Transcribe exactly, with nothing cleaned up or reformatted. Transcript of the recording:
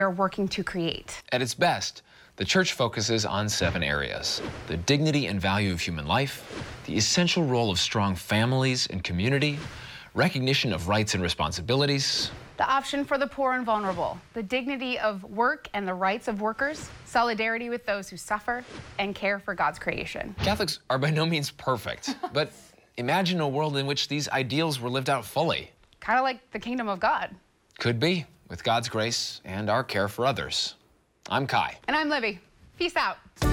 are working to create. At its best, the church focuses on seven areas: the dignity and value of human life, the essential role of strong families and community, recognition of rights and responsibilities, The option for the poor and vulnerable, the dignity of work and the rights of workers, solidarity with those who suffer, and care for God's creation. Catholics are by no means perfect, but imagine a world in which these ideals were lived out fully. Kind of like the kingdom of God. Could be, with God's grace and our care for others. I'm Kai. And I'm Libby. Peace out.